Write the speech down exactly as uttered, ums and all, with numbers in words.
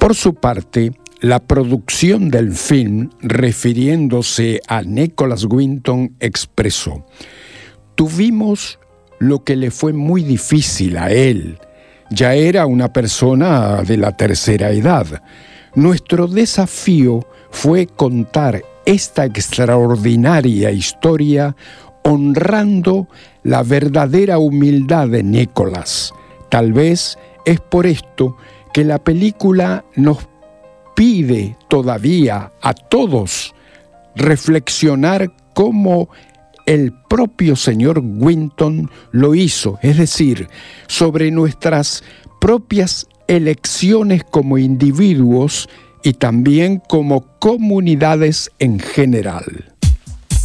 Por su parte, la producción del film, refiriéndose a Nicholas Winton, expresó: tuvimos lo que le fue muy difícil a él. Ya era una persona de la tercera edad. Nuestro desafío fue contar esta extraordinaria historia honrando la verdadera humildad de Nicholas. Tal vez es por esto que la película nos pide todavía a todos reflexionar cómo el propio señor Winton lo hizo, es decir, sobre nuestras propias elecciones como individuos y también como comunidades en general.